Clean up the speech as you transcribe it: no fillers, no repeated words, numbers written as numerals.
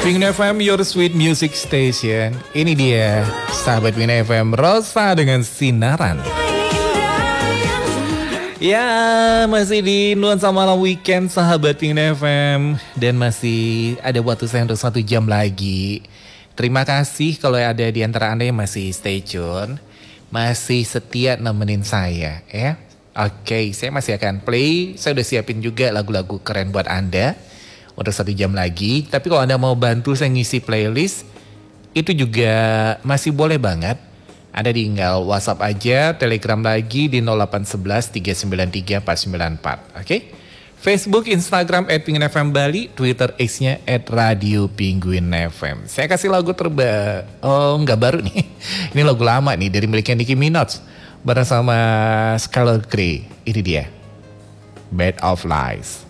Penguin FM, your sweet music station. Ini dia, sahabat Penguin FM, Rosa dengan Sinaran. Ya, masih di nuansa malam weekend, sahabat Penguin FM. Dan masih ada waktu saya untuk 1 jam lagi. Terima kasih kalau ada di antara Anda yang masih stay tune. Masih setia nemenin saya, ya. Oke, saya masih akan play. Saya udah siapin juga lagu-lagu keren buat Anda untuk 1 jam lagi. Tapi kalau Anda mau bantu saya ngisi playlist, itu juga masih boleh banget. Anda tinggal WhatsApp aja, Telegram lagi di 0811 393 494. Oke? Facebook, Instagram @penguinfm Bali, Twitter X-nya @radiopinguinfm. Saya kasih lagu nggak baru nih. Ini lagu lama nih dari miliknya Nicki Minaj bersama Skylar Grey. Ini dia, Bed of Lies.